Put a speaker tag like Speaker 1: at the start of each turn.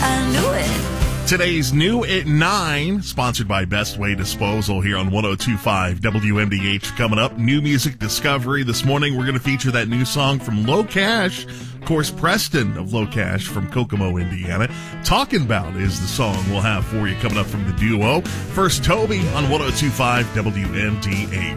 Speaker 1: I knew it.
Speaker 2: Today's New at 9, sponsored by Best Way Disposal here on 102.5 WMDH. Coming up, new music discovery. This morning, we're going to feature that new song from Low Cash. Of course, Preston of Low Cash from Kokomo, Indiana. Talking About is the song we'll have for you coming up from the duo. First, Toby on 102.5 WMDH.